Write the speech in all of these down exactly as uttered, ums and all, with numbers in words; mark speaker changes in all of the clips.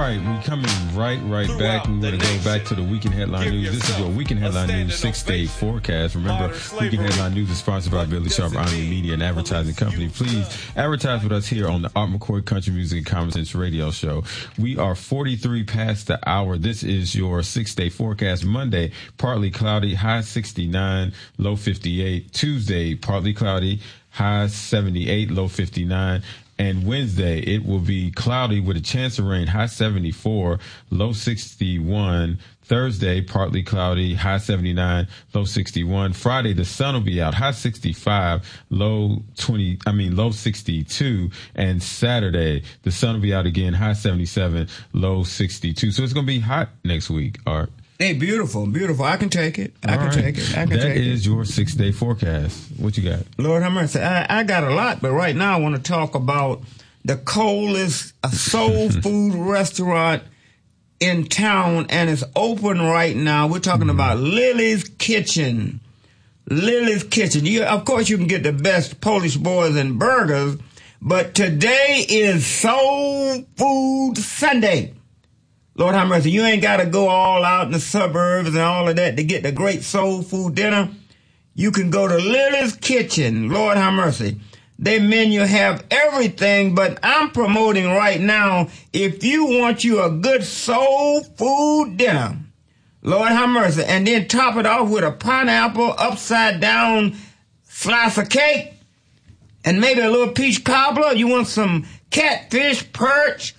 Speaker 1: right, we coming right, right back. We're going to go back to the Weekend Headline News. This is your Weekend Headline News six-day forecast. Remember, Weekend Headline News is sponsored by Billy Sharp Omni Media and Advertising Company. Please advertise with us here on the Art McCoy Country Music and Common Sense Radio Show. We are forty-three past the hour. This is your six-day forecast. Monday, partly cloudy, high sixty-nine, low fifty-eight. Tuesday, partly cloudy, high seventy-eight, low fifty-nine. And Wednesday, it will be cloudy with a chance of rain, high seventy-four, low sixty-one. Thursday, partly cloudy, high seventy-nine, low sixty-one. Friday, the sun will be out, high sixty-five, low twenty, I mean, low sixty-two. And Saturday, the sun will be out again, high seventy-seven, low sixty-two. So it's going to be hot next week, Art.
Speaker 2: Hey, beautiful, beautiful. I can take it. I
Speaker 1: All
Speaker 2: can
Speaker 1: right.
Speaker 2: take it. I can
Speaker 1: that
Speaker 2: take it.
Speaker 1: That is your six-day forecast. What you got?
Speaker 2: Lord have mercy. I, I got a lot, but right now I want to talk about the coldest soul food restaurant in town, and it's open right now. We're talking mm. about Lily's Kitchen. Lily's Kitchen. You, of course, you can get the best Polish boys and burgers, but today is Soul Food Sunday. Lord have mercy, you ain't got to go all out in the suburbs and all of that to get the great soul food dinner. You can go to Lily's Kitchen. Lord have mercy. Their menu have everything, but I'm promoting right now, if you want you a good soul food dinner, Lord have mercy, and then top it off with a pineapple upside down slice of cake and maybe a little peach cobbler. You want some catfish, perch,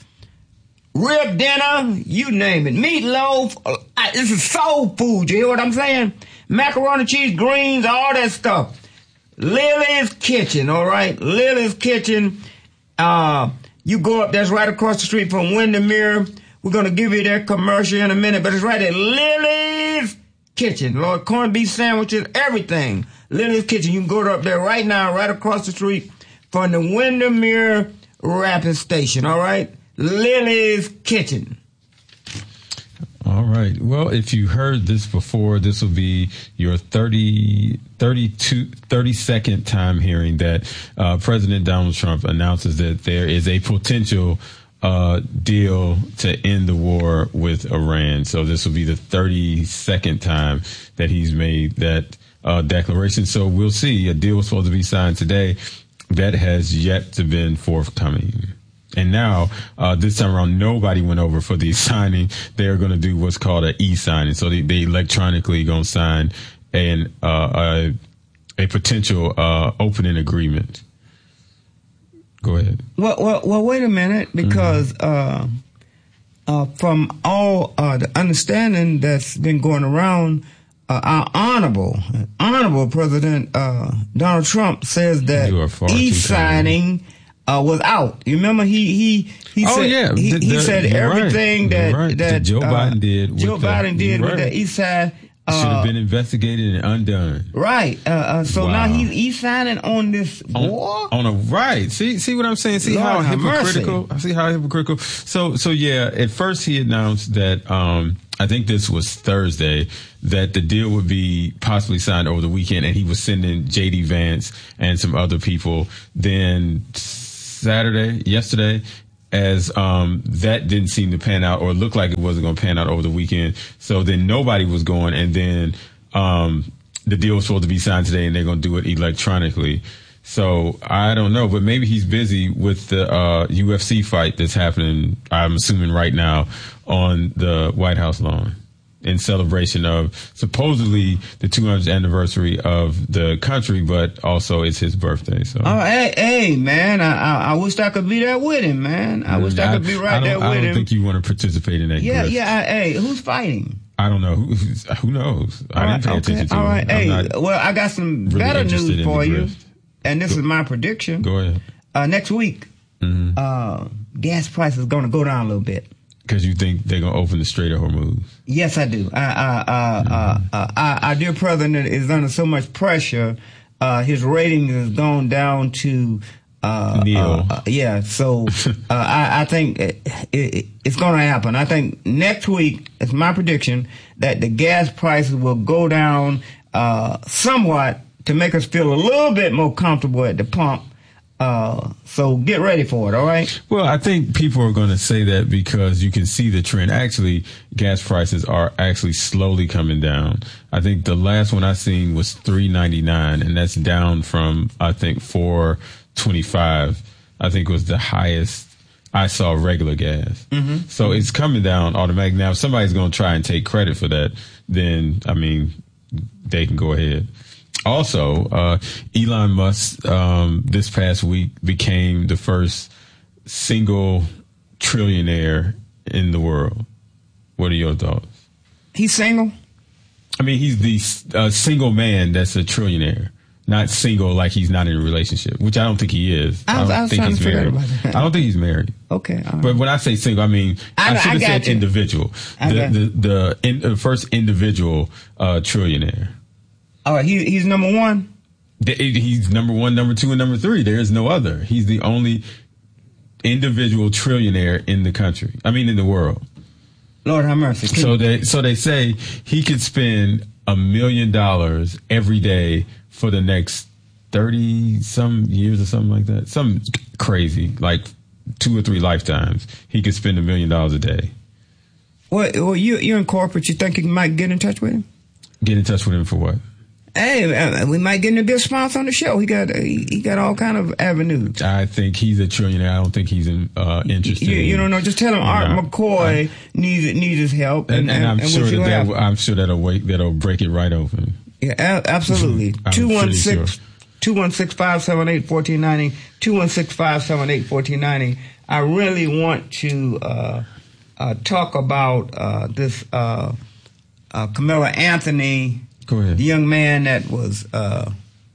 Speaker 2: rib dinner, you name it. Meatloaf. This is soul food. You hear what I'm saying? Macaroni, cheese, greens, all that stuff. Lily's Kitchen, all right? Lily's Kitchen. Uh, you go up, that's right across the street from Windermere. We're going to give you their commercial in a minute, but it's right at Lily's Kitchen. Lord, corned beef sandwiches, everything. Lily's Kitchen. You can go up there right now, right across the street from the Windermere Rapid Station, all right? Lily's Kitchen.
Speaker 1: All right. Well, if you heard this before, this will be your thirty, thirty-two, thirty-second time hearing that uh, President Donald Trump announces that there is a potential uh, deal to end the war with Iran. So this will be the thirty-second time that he's made that uh, declaration. So we'll see. A deal was supposed to be signed today. That has yet to been forthcoming. And now, uh, this time around, nobody went over for the signing. They're going to do what's called an e-signing. So they, they electronically going to sign an, uh, a, a potential, uh, opening agreement. Go ahead.
Speaker 2: Well, well, well, wait a minute, because, mm-hmm. uh, uh, from all, uh, the understanding that's been going around, uh, our honorable, honorable President, uh, Donald Trump says that e-signing, Uh, was out. You remember he he he
Speaker 1: oh,
Speaker 2: said
Speaker 1: yeah.
Speaker 2: he,
Speaker 1: the,
Speaker 2: he
Speaker 1: the,
Speaker 2: said everything
Speaker 1: right.
Speaker 2: that
Speaker 1: right.
Speaker 2: that
Speaker 1: Joe
Speaker 2: uh,
Speaker 1: Biden did.
Speaker 2: Joe
Speaker 1: with
Speaker 2: Biden
Speaker 1: the,
Speaker 2: did
Speaker 1: right.
Speaker 2: with the East Side uh,
Speaker 1: should have been investigated and undone.
Speaker 2: Right. Uh, uh, so
Speaker 1: wow.
Speaker 2: now he's e-signing on this
Speaker 1: on,
Speaker 2: war.
Speaker 1: On a right. See see what I'm saying. See
Speaker 2: Lord
Speaker 1: how
Speaker 2: have
Speaker 1: hypocritical.
Speaker 2: mercy.
Speaker 1: See how hypocritical. So so yeah. At first he announced that um, I think this was Thursday that the deal would be possibly signed over the weekend, and he was sending J D Vance and some other people. Then Saturday, yesterday, as um, that didn't seem to pan out, or look like it wasn't going to pan out over the weekend. So then nobody was going, and then um, the deal was supposed to be signed today, and they're going to do it electronically. So I don't know, but maybe he's busy with the uh, U F C fight that's happening, I'm assuming right now, on the White House lawn, in celebration of supposedly the two hundredth anniversary of the country, but also it's his birthday. So,
Speaker 2: oh, hey, hey, man, I, I, I wish I could be there with him, man. I wish I, I could be right there with him.
Speaker 1: I don't think you want to participate in that.
Speaker 2: Yeah,
Speaker 1: grift.
Speaker 2: yeah. I, hey, who's fighting?
Speaker 1: I don't know. Who, who knows?
Speaker 2: All
Speaker 1: I
Speaker 2: right,
Speaker 1: didn't pay
Speaker 2: okay,
Speaker 1: attention to
Speaker 2: all right.
Speaker 1: him.
Speaker 2: Hey, well, I got some
Speaker 1: really
Speaker 2: better news for you,
Speaker 1: grift.
Speaker 2: and this
Speaker 1: go,
Speaker 2: is my prediction.
Speaker 1: Go ahead.
Speaker 2: Uh, next week, mm-hmm. uh, gas price is going to go down a little bit.
Speaker 1: Because you think they're going to open the Strait of Hormuz?
Speaker 2: Yes, I do. I, I, I, mm-hmm. uh, uh, our, our dear president is under so much pressure. Uh, his rating has gone down to uh,
Speaker 1: Neil.
Speaker 2: Uh, uh, yeah, so uh, I, I think it, it, it's going to happen. I think next week, it's my prediction, that the gas prices will go down uh, somewhat to make us feel a little bit more comfortable at the pump. Uh, so get ready for it, all right?
Speaker 1: Well, I think people are going to say that because you can see the trend. Actually, gas prices are actually slowly coming down. I think the last one I seen was three ninety-nine, and that's down from, I think, four twenty-five. I think was the highest I saw regular gas. Mm-hmm. So it's coming down automatically. Now, if somebody's going to try and take credit for that, then, I mean, they can go ahead. Also, uh, Elon Musk, um, this past week became the first single trillionaire in the world. What are your thoughts?
Speaker 2: He's single?
Speaker 1: I mean, he's the uh, single man that's a trillionaire. Not single like he's not in a relationship, which I don't think he is.
Speaker 2: I, was,
Speaker 1: I don't
Speaker 2: I was
Speaker 1: think
Speaker 2: trying
Speaker 1: he's
Speaker 2: to figure
Speaker 1: married.
Speaker 2: out about that.
Speaker 1: I don't think he's married.
Speaker 2: Okay. All right.
Speaker 1: But when I say single, I mean, I,
Speaker 2: I,
Speaker 1: should have
Speaker 2: I
Speaker 1: said
Speaker 2: you.
Speaker 1: individual.
Speaker 2: I
Speaker 1: The, the, the, in, the first individual uh, trillionaire.
Speaker 2: All right. He, he's number one?
Speaker 1: The, he's number one, number two, and number three. There is no other. He's the only individual trillionaire in the country. I mean, in the world.
Speaker 2: Lord have mercy.
Speaker 1: So they, so they say he could spend a million dollars every day for the next thirty some years or something like that. Something crazy, like two or three lifetimes. He could spend a million dollars a day.
Speaker 2: Well, well you, you're in corporate. You think you might get in touch with him?
Speaker 1: Get in touch with him for what?
Speaker 2: Hey, uh, we might get him to be a sponsor on the show. He got he, he got all kind of avenues.
Speaker 1: I think he's a trillionaire. I don't think he's in, uh, interested.
Speaker 2: You, you
Speaker 1: in,
Speaker 2: don't know. Just tell him Art
Speaker 1: know,
Speaker 2: McCoy
Speaker 1: I,
Speaker 2: needs needs his help,
Speaker 1: and, and, and I'm
Speaker 2: and
Speaker 1: sure
Speaker 2: we'll
Speaker 1: that, that I'm sure that'll wait that'll break it right open.
Speaker 2: Yeah, a- absolutely. Two one six two one six five seven eight fourteen ninety. Two one six five seven eight fourteen ninety. I really want to uh, uh, talk about uh, this uh, uh, Camilla Anthony.
Speaker 1: Go ahead.
Speaker 2: The young man that was uh,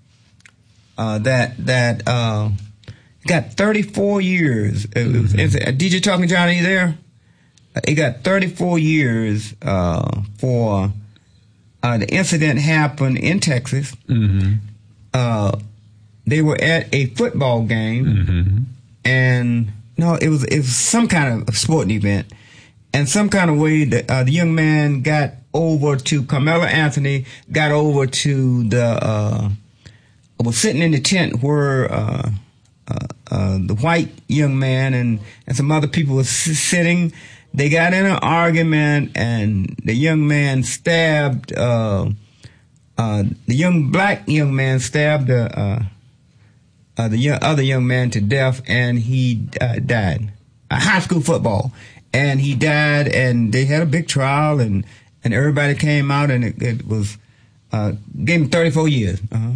Speaker 2: uh, that that uh, got thirty-four years. Mm-hmm. Was, is it, D J Talking Johnny, you there? He got thirty-four years uh, for uh, the incident happened in Texas.
Speaker 1: Mm-hmm.
Speaker 2: Uh, they were at a football game,
Speaker 1: mm-hmm.
Speaker 2: and no, it was it was some kind of sporting event, and some kind of way that uh, the young man got over to Carmelo Anthony, got over to the, uh, was sitting in the tent where, uh, uh, uh, the white young man and, and some other people were s- sitting. They got in an argument and the young man stabbed, uh, uh, the young black young man stabbed, uh, uh, uh the young, other young man to death, and he uh, died. A high school football. And he died, and they had a big trial, and, And everybody came out, and it, it was uh, gave him thirty-four years. Uh-huh.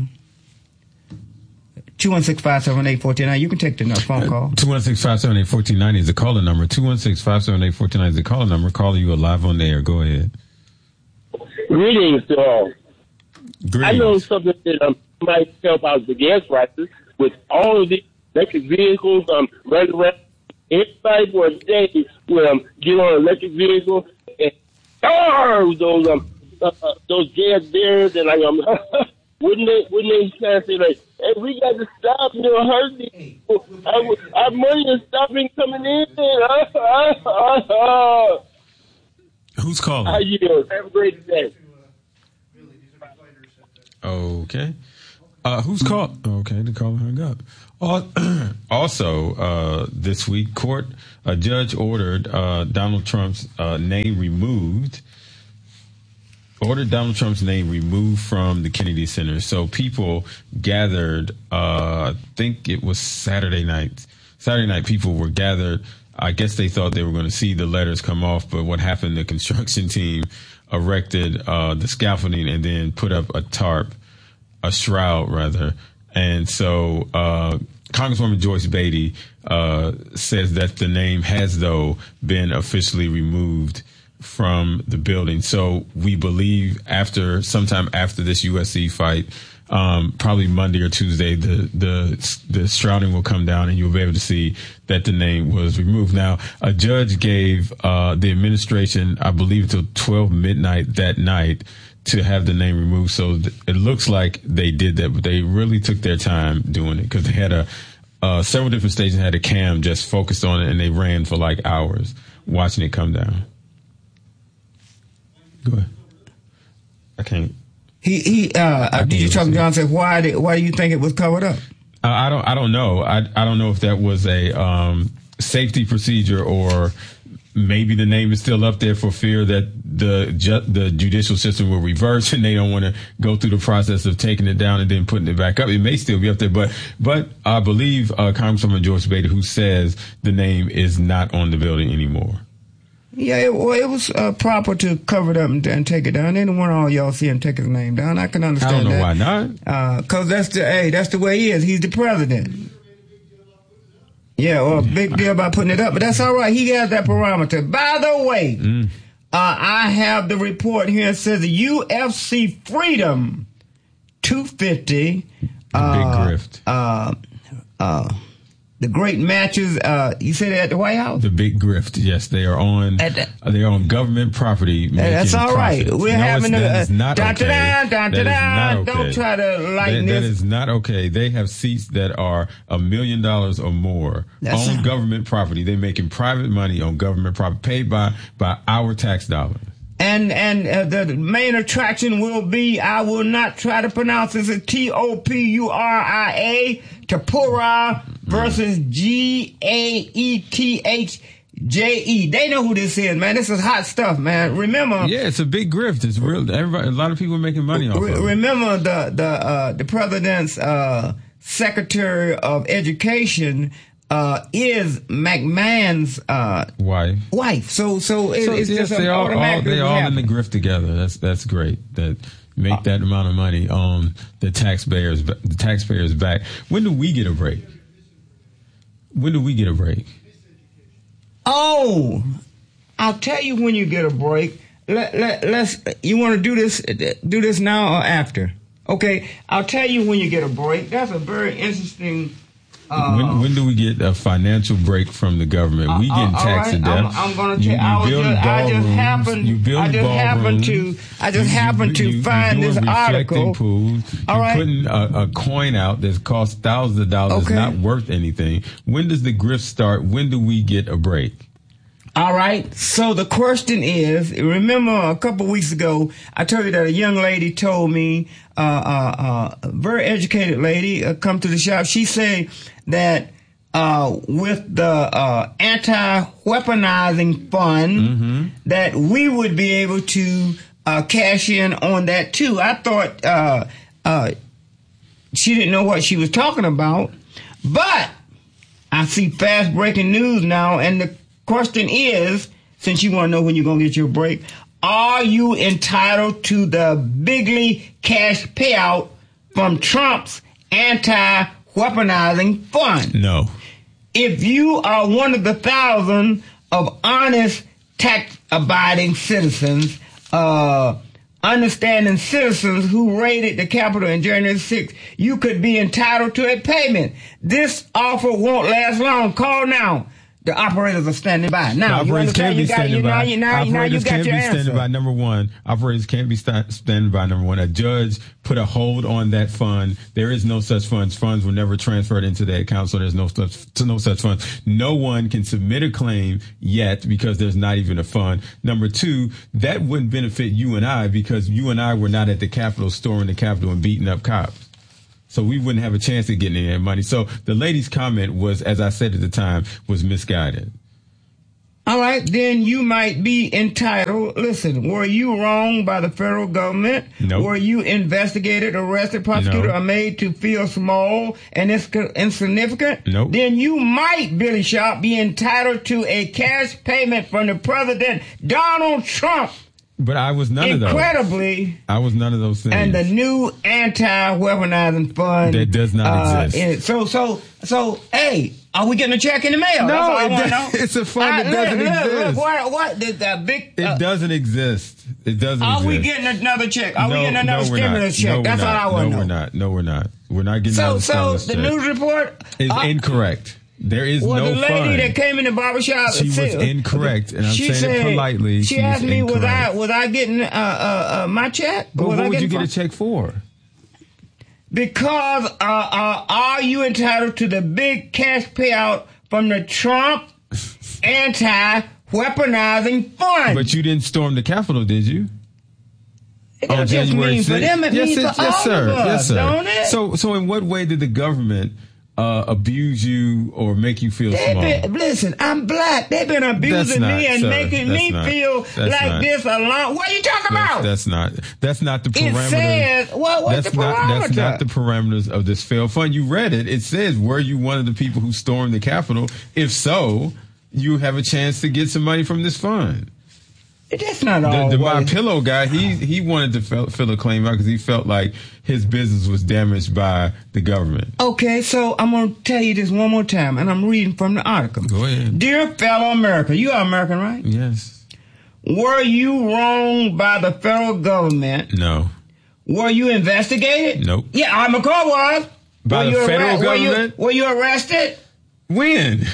Speaker 2: two one six, five seven eight, one four nine zero. You can take the phone call.
Speaker 1: two one six, five seven eight, one four nine zero is the caller number. two one six, five seven eight, one four nine zero is the caller number. Caller, you are live on the air. Go ahead.
Speaker 3: Greetings to all.
Speaker 1: Greetings.
Speaker 3: I know something that um, might help out the gas prices with all of these electric vehicles um, running around. Everybody for a day will um, get on an electric vehicle and starve those um uh, uh, those gas barriers, and like um wouldn't they wouldn't they kind of say like, hey, we got to stop, you know, hurt these people. Our, our money is stopping coming in.
Speaker 1: Who's calling?
Speaker 3: I yield. Have a great day.
Speaker 1: Okay. Uh, who's called? Okay, the caller hung up. Also, uh, this week, court, a judge ordered uh, Donald Trump's uh, name removed, ordered Donald Trump's name removed from the Kennedy Center. So people gathered, uh, I think it was Saturday night. Saturday night, people were gathered. I guess they thought they were going to see the letters come off, but what happened, the construction team erected uh, the scaffolding and then put up a tarp, a shroud rather. And so uh, Congresswoman Joyce Beatty uh, says that the name has, though, been officially removed from the building. So we believe after, sometime after this U S C fight, um, probably Monday or Tuesday, the, the, the shrouding will come down and you'll be able to see that the name was removed. Now, a judge gave uh, the administration, I believe, until twelve midnight that night to have the name removed. So th- it looks like they did that, but they really took their time doing it because they had a, uh, several different stations had a cam just focused on it and they ran for like hours watching it come down. Go ahead. I can't.
Speaker 2: He, he, uh, did you talk to John said, why did, why do you think it was covered up?
Speaker 1: Uh, I don't. I don't know. I I don't know if that was a um, safety procedure or maybe the name is still up there for fear that the ju- the judicial system will reverse and they don't want to go through the process of taking it down and then putting it back up. It may still be up there, but but I believe uh, Congresswoman Joyce Bader, who says the name is not on the building anymore.
Speaker 2: Yeah, it, well, it was uh, proper to cover it up and, and take it down. They didn't want all y'all see him take his name down. I can understand
Speaker 1: I don't know
Speaker 2: that.
Speaker 1: why not.
Speaker 2: Because uh, that's the hey, that's the way he is. He's the president. Yeah, well, big deal about putting it up, but that's all right. He has that parameter. By the way, mm. uh, I have the report here. It says the U F C Freedom two fifty.
Speaker 1: The
Speaker 2: uh,
Speaker 1: big grift.
Speaker 2: Uh, uh, the great matches. Uh, you said at the White House.
Speaker 1: The big grift. Yes, they are on. The, uh, they are on government property.
Speaker 2: That's all right.
Speaker 1: Profits.
Speaker 2: We're
Speaker 1: no,
Speaker 2: having a.
Speaker 1: That is not
Speaker 2: da,
Speaker 1: okay.
Speaker 2: Da, da, da,
Speaker 1: that is not okay.
Speaker 2: Don't try to lighten
Speaker 1: that,
Speaker 2: this.
Speaker 1: That is not okay. They have seats that are a million dollars or more
Speaker 2: That's
Speaker 1: on
Speaker 2: not.
Speaker 1: government property. They're making private money on government property paid by by our tax dollars.
Speaker 2: And and uh, the main attraction will be, I will not try to pronounce this, it's T O P U R I A, Topura versus G A E T H J E. They know who this is, man. This is hot stuff, man. Remember.
Speaker 1: Yeah, it's a big grift. It's real. Everybody, a lot of people are making money off
Speaker 2: re-
Speaker 1: of it.
Speaker 2: Remember the, the, uh, the president's uh, Secretary of Education Uh, is McMahon's uh,
Speaker 1: wife.
Speaker 2: Wife. So, so, it,
Speaker 1: so
Speaker 2: it's
Speaker 1: yes,
Speaker 2: just
Speaker 1: they all, all they all
Speaker 2: happen.
Speaker 1: in the grift together. That's that's great. That make uh, that amount of money on the taxpayers. The taxpayers back. When do we get a break? When do we get a break?
Speaker 2: Oh, I'll tell you when you get a break. Let let let's. You want to do this? Do this now or after? Okay, I'll tell you when you get a break. That's a very interesting. Uh,
Speaker 1: when, when do we get a financial break from the government? We
Speaker 2: uh,
Speaker 1: get taxed
Speaker 2: right.
Speaker 1: to death.
Speaker 2: I'm, I'm going to. I, was just, I just happened.
Speaker 1: You build
Speaker 2: I just happened to. I just
Speaker 1: you,
Speaker 2: happened
Speaker 1: you,
Speaker 2: to
Speaker 1: you,
Speaker 2: find
Speaker 1: this
Speaker 2: article.
Speaker 1: Pools.
Speaker 2: All
Speaker 1: You're
Speaker 2: right.
Speaker 1: putting a, a coin out that costs thousands of dollars.
Speaker 2: Okay.
Speaker 1: It's not worth anything. When does the grift start? When do we get a break?
Speaker 2: All right. So the question is, remember a couple of weeks ago, I told you that a young lady told me, uh, uh, uh, a very educated lady, uh, come to the shop. She said that uh, with the uh, anti-weaponizing fund, mm-hmm. that we would be able to uh, cash in on that too. I thought uh, uh, she didn't know what she was talking about, but I see fast breaking news now, and the question is, since you want to know when you're going to get your break, are you entitled to the bigly cash payout from Trump's anti-weaponizing fund?
Speaker 1: No.
Speaker 2: If you are one of the thousand of honest, tax-abiding citizens, uh, understanding citizens who raided the Capitol on January sixth, you could be entitled to a payment. This offer won't last long. Call now. The operators are standing by. Now,
Speaker 1: the
Speaker 2: you
Speaker 1: operators can't be
Speaker 2: got,
Speaker 1: standing
Speaker 2: you,
Speaker 1: by.
Speaker 2: now, you, now, now you
Speaker 1: operators
Speaker 2: got
Speaker 1: can't
Speaker 2: your
Speaker 1: be
Speaker 2: answer.
Speaker 1: standing by. Number one, operators can't be st- standing by. Number one, a judge put a hold on that fund. There is no such funds. Funds were never transferred into that account, so there's no such no such funds. No one can submit a claim yet because there's not even a fund. Number two, that wouldn't benefit you and I because you and I were not at the Capitol storming the Capitol and beating up cops. So we wouldn't have a chance of getting any of that money. So the lady's comment was, as I said at the time, was misguided.
Speaker 2: All right, then you might be entitled. Listen, were you wronged by the federal government?
Speaker 1: Nope.
Speaker 2: Were you investigated, arrested, prosecuted,
Speaker 1: No.
Speaker 2: or made to feel small and insignificant?
Speaker 1: Nope.
Speaker 2: Then you might, Billy Sharp, be entitled to a cash payment from the President Donald Trump.
Speaker 1: But I was none of those.
Speaker 2: Incredibly.
Speaker 1: I was none of those things.
Speaker 2: And the new anti-weaponizing fund.
Speaker 1: That does not
Speaker 2: uh,
Speaker 1: exist.
Speaker 2: in- So, so, so, hey, are we getting a check in the mail?
Speaker 1: No,
Speaker 2: That's all I
Speaker 1: it
Speaker 2: wanna
Speaker 1: does-
Speaker 2: know.
Speaker 1: it's a fund that
Speaker 2: Uh,
Speaker 1: doesn't
Speaker 2: look, look,
Speaker 1: exist.
Speaker 2: Look, what, what, the, the big,
Speaker 1: It
Speaker 2: uh,
Speaker 1: doesn't exist. It doesn't
Speaker 2: Are
Speaker 1: exist.
Speaker 2: we getting another check? Are
Speaker 1: no,
Speaker 2: we getting another
Speaker 1: no, we're
Speaker 2: stimulus
Speaker 1: not.
Speaker 2: check?
Speaker 1: No,
Speaker 2: That's
Speaker 1: we're
Speaker 2: all
Speaker 1: not.
Speaker 2: I want to
Speaker 1: no,
Speaker 2: know.
Speaker 1: we're not. No, we're not. We're not getting
Speaker 2: So,
Speaker 1: another
Speaker 2: so
Speaker 1: stimulus
Speaker 2: the
Speaker 1: check.
Speaker 2: news report
Speaker 1: is
Speaker 2: uh,
Speaker 1: incorrect. There is
Speaker 2: well,
Speaker 1: no
Speaker 2: the lady
Speaker 1: fund.
Speaker 2: that came in the barbershop,
Speaker 1: She was
Speaker 2: said-
Speaker 1: incorrect, and I'm
Speaker 2: she
Speaker 1: saying it
Speaker 2: said-
Speaker 1: politely.
Speaker 2: She,
Speaker 1: She was
Speaker 2: asked me, was I
Speaker 1: incorrect.
Speaker 2: was I getting uh, uh, uh, my check?
Speaker 1: But
Speaker 2: was
Speaker 1: what
Speaker 2: I
Speaker 1: would you
Speaker 2: getting
Speaker 1: get a
Speaker 2: fun-
Speaker 1: check for?
Speaker 2: Because uh, uh, are you entitled to the big cash payout from the Trump anti-weaponizing fund?
Speaker 1: But you didn't storm the Capitol, did you?
Speaker 2: It don't
Speaker 1: On
Speaker 2: just
Speaker 1: January
Speaker 2: mean for
Speaker 1: sixth?
Speaker 2: them, it
Speaker 1: yes,
Speaker 2: means
Speaker 1: it,
Speaker 2: for
Speaker 1: yes,
Speaker 2: all
Speaker 1: sir.
Speaker 2: of us,
Speaker 1: yes, sir.
Speaker 2: don't it?
Speaker 1: So, so in what way did the government uh, abuse you or make you feel
Speaker 2: They
Speaker 1: small.
Speaker 2: been, listen, I'm black. They've been abusing
Speaker 1: not,
Speaker 2: me and
Speaker 1: sir,
Speaker 2: making me
Speaker 1: not,
Speaker 2: feel like
Speaker 1: not,
Speaker 2: this a long. What are you talking
Speaker 1: that's,
Speaker 2: about?
Speaker 1: That's not. That's not the
Speaker 2: It
Speaker 1: parameters.
Speaker 2: says what? What's
Speaker 1: that's
Speaker 2: the
Speaker 1: not.
Speaker 2: parameter?
Speaker 1: That's not the parameters of this failed fund. You read it. It says, "Were you one of the people who stormed the Capitol? If so, you have a chance to get some money from this fund."
Speaker 2: That's not all.
Speaker 1: The, the My Pillow guy, he he wanted to fill, fill a claim out because he felt like his business was damaged by the government.
Speaker 2: Okay, so I'm going to tell you this one more time, and I'm reading from the article.
Speaker 1: Go ahead.
Speaker 2: Dear fellow America, you are American, right?
Speaker 1: Yes.
Speaker 2: Were you wronged by the federal government?
Speaker 1: No.
Speaker 2: Were you investigated?
Speaker 1: Nope.
Speaker 2: Yeah, I McCall was.
Speaker 1: By
Speaker 2: were
Speaker 1: the
Speaker 2: you
Speaker 1: federal
Speaker 2: arre-
Speaker 1: government?
Speaker 2: Were you, were you arrested?
Speaker 1: When?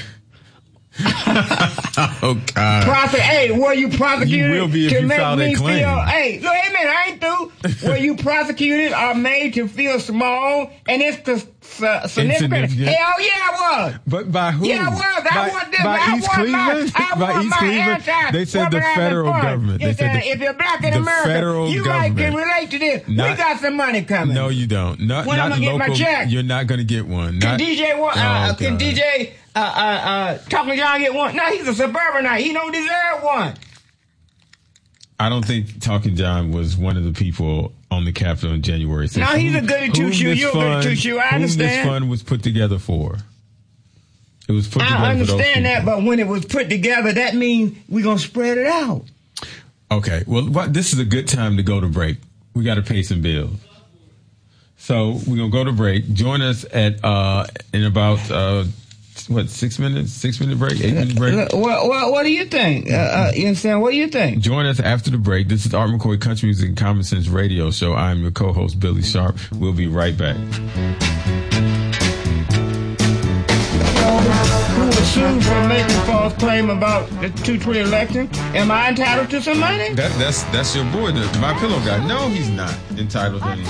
Speaker 1: Oh God!
Speaker 2: Prosec- hey, were you prosecuted?
Speaker 1: You will be if
Speaker 2: to
Speaker 1: you
Speaker 2: make
Speaker 1: file that
Speaker 2: me
Speaker 1: claim.
Speaker 2: Feel, hey, look, hey man, I ain't through. Were you prosecuted or made to feel small and it's the uh, significant?
Speaker 1: Insignificant?
Speaker 2: Hell yeah, I was.
Speaker 1: But by who?
Speaker 2: Yeah, I was. I
Speaker 1: by,
Speaker 2: want this.
Speaker 1: by
Speaker 2: I
Speaker 1: East
Speaker 2: want
Speaker 1: Cleveland?
Speaker 2: My, I
Speaker 1: by
Speaker 2: want
Speaker 1: East
Speaker 2: my
Speaker 1: Cleveland?
Speaker 2: anti-
Speaker 1: They said the
Speaker 2: woman
Speaker 1: federal
Speaker 2: having fun.
Speaker 1: government. They
Speaker 2: If,
Speaker 1: said
Speaker 2: uh,
Speaker 1: the,
Speaker 2: if you're black in
Speaker 1: the
Speaker 2: America,
Speaker 1: federal
Speaker 2: you
Speaker 1: government.
Speaker 2: might can relate to this.
Speaker 1: Not,
Speaker 2: we got some money coming.
Speaker 1: No, you don't. Not,
Speaker 2: when
Speaker 1: not
Speaker 2: I'm gonna
Speaker 1: local,
Speaker 2: get my check?
Speaker 1: You're not going to get one.
Speaker 2: Can
Speaker 1: Not,
Speaker 2: D J want? Uh,
Speaker 1: oh,
Speaker 2: can
Speaker 1: God.
Speaker 2: D J uh, uh, uh, Talking John get one? No, he's a suburbanite. He don't deserve one.
Speaker 1: I don't think Talking John was one of the people on the Capitol on January sixth.
Speaker 2: No, he's a goody
Speaker 1: Whom
Speaker 2: two-shoe.
Speaker 1: this
Speaker 2: You're a goody
Speaker 1: fund-
Speaker 2: two-shoe. I
Speaker 1: whom
Speaker 2: understand.
Speaker 1: this fund was put together for. It was put together
Speaker 2: I
Speaker 1: for those
Speaker 2: understand that,
Speaker 1: people.
Speaker 2: but when it was put together, that means we're going to spread it out.
Speaker 1: Okay, well, what, this is a good time to go to break. We got to pay some bills. So we're going to go to break. Join us at uh, in about, uh, what, six minutes? Six minute break? Eight minute break?
Speaker 2: What, what, what do you think? Uh, uh, you understand? What do you think?
Speaker 1: Join us after the break. This is Art McCoy Country Music and Common Sense Radio Show. I'm your co-host, Billy Sharp. We'll be right back.
Speaker 2: Who was sued for making false claim about the two twenty election? Am I entitled to some money?
Speaker 1: That, that's that's your boy, the My Pillow guy. No, he's not entitled to any